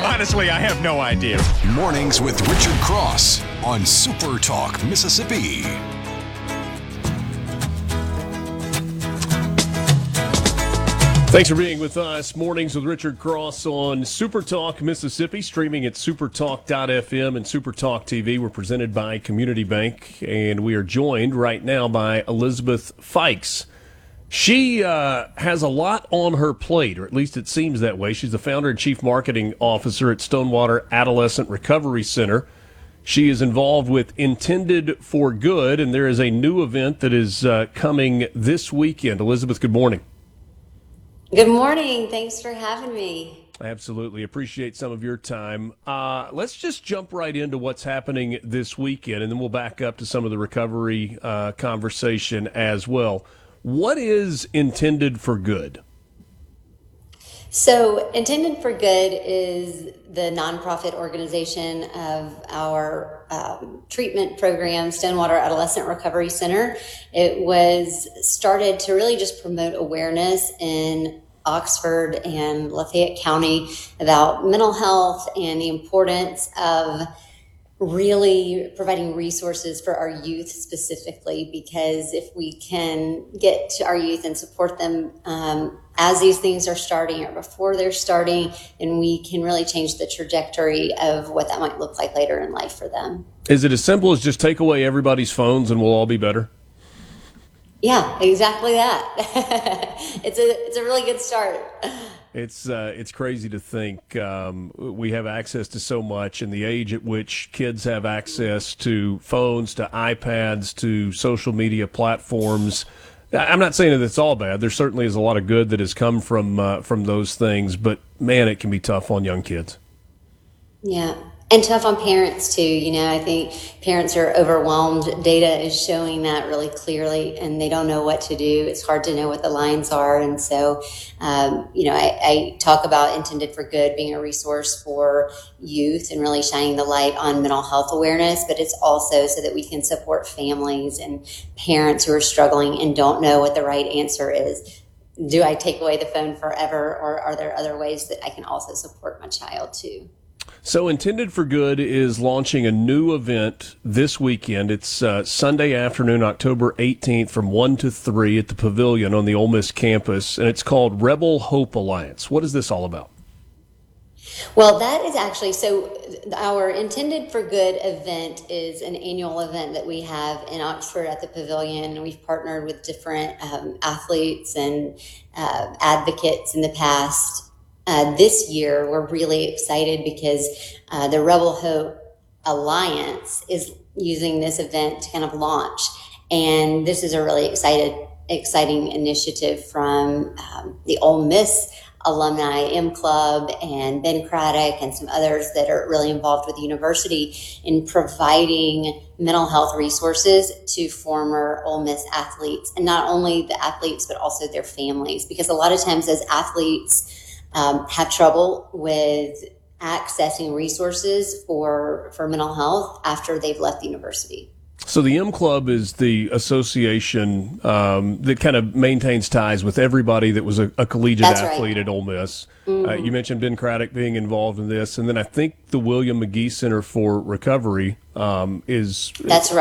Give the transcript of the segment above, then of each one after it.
Honestly, I have no idea. Mornings with Richard Cross on Super Talk, Mississippi. Thanks for being with us. Mornings with Richard Cross on Super Talk Mississippi, streaming at supertalk.fm and Supertalk TV. We're presented by Community Bank, and we are joined right now by Elizabeth Fikes. She has a lot on her plate, or at least it seems that way. She's the founder and chief marketing officer at Stonewater Adolescent Recovery Center. She is involved with Intended for Good, and there is a new event that is coming this weekend. Elizabeth, good morning. Good morning. Thanks for having me. Absolutely. Appreciate some of your time. Let's just jump right into what's happening this weekend, and then we'll back up to some of the recovery conversation as well. What is Intended for Good? So Intended for Good is the nonprofit organization of our treatment program, Stonewater Adolescent Recovery Center. It was started to really just promote awareness in Oxford and Lafayette County about mental health and the importance of really providing resources for our youth specifically, because if we can get to our youth and support them as these things are starting or before they're starting, then we can really change the trajectory of what that might look like later in life for them. Is it as simple as just take away everybody's phones and we'll all be better? Yeah, exactly that. It's a really good start. It's crazy to think we have access to so much, and the age at which kids have access to phones, to iPads, to social media platforms. I'm not saying that it's all bad. There certainly is a lot of good that has come from those things, but man, it can be tough on young kids. Yeah. And tough on parents too. I think parents are overwhelmed. Data is showing that really clearly, and they don't know what to do. It's hard to know what the lines are. And so, I talk about Intended for Good being a resource for youth and really shining the light on mental health awareness, but it's also so that we can support families and parents who are struggling and don't know what the right answer is. Do I take away the phone forever, or are there other ways that I can also support my child too? So Intended for Good is launching a new event this weekend. It's Sunday afternoon, October 18th from 1 to 3 at the Pavilion on the Ole Miss campus, and it's called Rebel Hope Alliance. What is this all about? Well, that is actually, so our Intended for Good event is an annual event that we have in Oxford at the Pavilion. We've partnered with different athletes and advocates in the past. This year, we're really excited because the Rebel Hope Alliance is using this event to kind of launch. And this is a really exciting initiative from the Ole Miss Alumni M Club and Ben Craddock and some others that are really involved with the university in providing mental health resources to former Ole Miss athletes. And not only the athletes, but also their families. Because a lot of times as athletes, have trouble with accessing resources for mental health after they've left the university. So the M Club is the association that kind of maintains ties with everybody that was a collegiate athlete at Ole Miss. Mm-hmm. You mentioned Ben Craddock being involved in this, and then I think the William McGee Center for Recovery is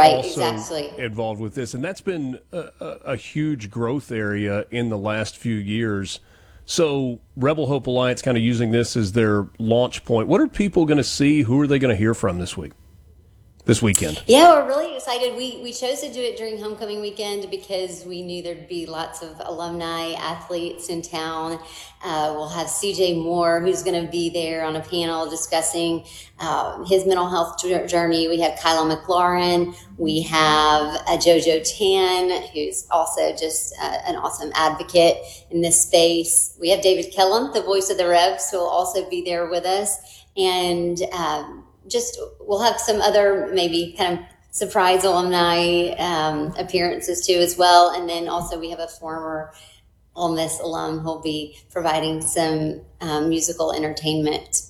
also involved with this, and that's been a huge growth area in the last few years. So Rebel Hope Alliance kind of using this as their launch point. What are people going to see? Who are they going to hear from this weekend? Yeah, we're really excited. We chose to do it during homecoming weekend because we knew there'd be lots of alumni athletes in town. We'll have CJ Moore, who's going to be there on a panel discussing his mental health journey. We have Kyla McLaurin. We have JoJo Tan, who's also just an awesome advocate in this space. We have David Kellum, the voice of the Revs, who will also be there with us. And we'll have some other maybe kind of surprise alumni appearances too as well. And then also we have a former Ole Miss alum who'll be providing some musical entertainment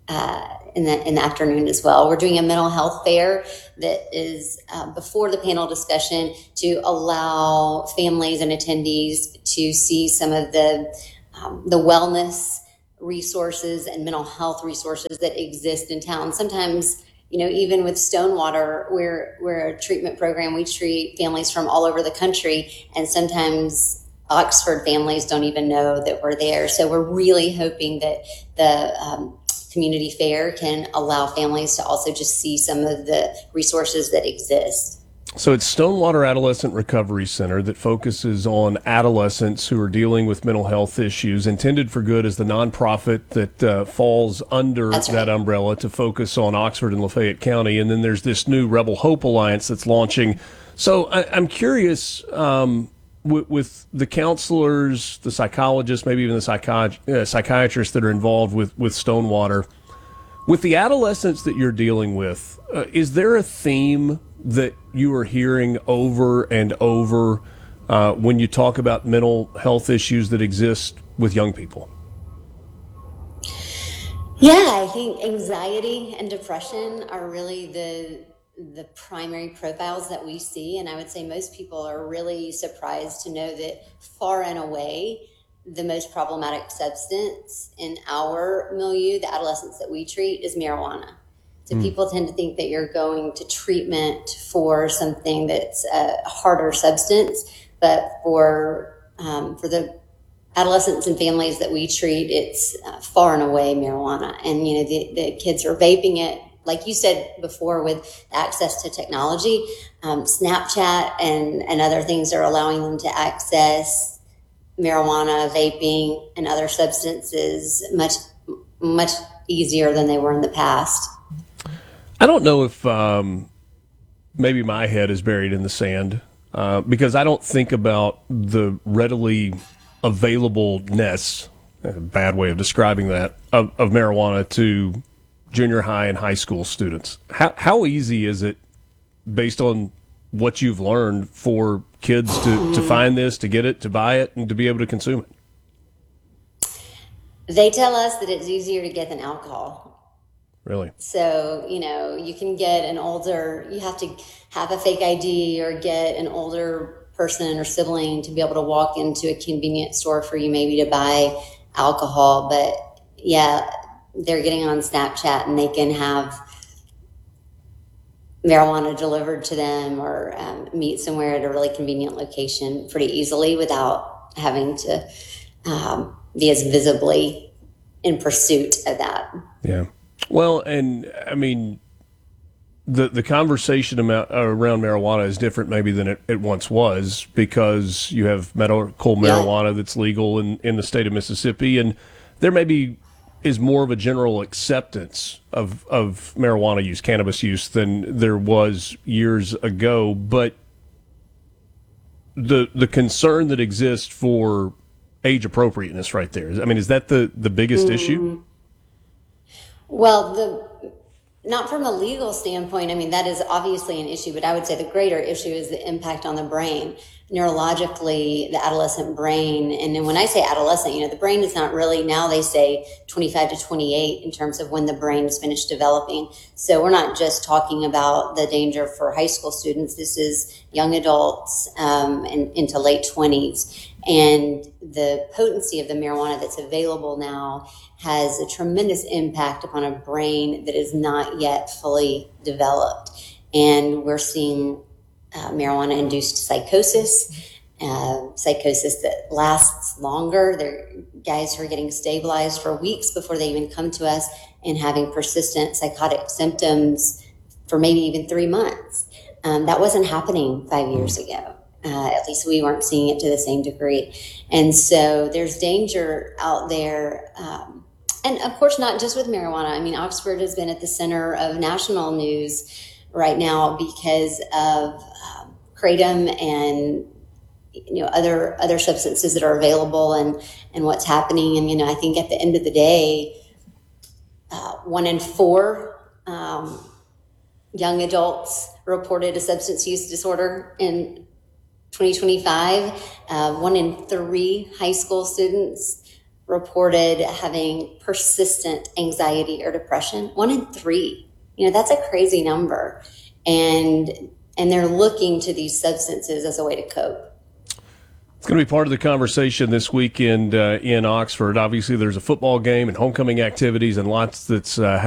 in the afternoon as well. We're doing a mental health fair that is before the panel discussion to allow families and attendees to see some of the wellness resources and mental health resources that exist in town. Sometimes, even with Stonewater, we're a treatment program. We treat families from all over the country, and sometimes Oxford families don't even know that we're there. So we're really hoping that the community fair can allow families to also just see some of the resources that exist. So it's Stonewater Adolescent Recovery Center that focuses on adolescents who are dealing with mental health issues. Intended for Good is the nonprofit that falls under that umbrella to focus on Oxford and Lafayette County. And then there's this new Rebel Hope Alliance that's launching. So I'm curious, with the counselors, the psychologists, maybe even the psychiatrists that are involved with Stonewater, with the adolescents that you're dealing with, is there a theme that you are hearing over and over when you talk about mental health issues that exist with young people? Yeah, I think anxiety and depression are really the primary profiles that we see. And I would say most people are really surprised to know that far and away, the most problematic substance in our milieu, the adolescents that we treat, is marijuana. So people tend to think that you're going to treatment for something that's a harder substance, but for the adolescents and families that we treat, it's far and away marijuana. And the kids are vaping it, like you said before, with access to technology. Snapchat and other things are allowing them to access marijuana, vaping, and other substances much easier than they were in the past. I don't know if maybe my head is buried in the sand because I don't think about the readily availableness, a bad way of describing that, of marijuana to junior high and high school students. How easy is it, based on what you've learned, for kids to find this, to get it, to buy it, and to be able to consume it? They tell us that it's easier to get than alcohol. Really? So, you can get you have to have a fake ID or get an older person or sibling to be able to walk into a convenience store for you maybe to buy alcohol. But yeah, they're getting on Snapchat and they can have marijuana delivered to them or meet somewhere at a really convenient location pretty easily without having to be as visibly in pursuit of that. Yeah. Well, and I mean, the conversation around marijuana is different maybe than it once was, because you have medical marijuana that's legal in the state of Mississippi, and there maybe is more of a general acceptance of marijuana use, cannabis use, than there was years ago. But the concern that exists for age appropriateness right there, I mean, is that the biggest issue? Well, not from a legal standpoint. I mean, that is obviously an issue, but I would say the greater issue is the impact on the brain. Neurologically, the adolescent brain, and then when I say adolescent, the brain is not really, now they say 25 to 28 in terms of when the brain is finished developing. So we're not just talking about the danger for high school students. This is young adults and into late 20s. And the potency of the marijuana that's available now has a tremendous impact upon a brain that is not yet fully developed. And we're seeing marijuana-induced psychosis that lasts longer. There are guys who are getting stabilized for weeks before they even come to us and having persistent psychotic symptoms for maybe even 3 months. That wasn't happening 5 years ago. At least we weren't seeing it to the same degree. And so there's danger out there. And of course, not just with marijuana. I mean, Oxford has been at the center of national news right now because of kratom and other substances that are available and what's happening. And I think at the end of the day, 1 in 4 young adults reported a substance use disorder in 2025. 1 in 3 high school students reported having persistent anxiety or depression. 1 in 3. That's a crazy number. And they're looking to these substances as a way to cope. It's going to be part of the conversation this weekend in Oxford. Obviously, there's a football game and homecoming activities and lots that's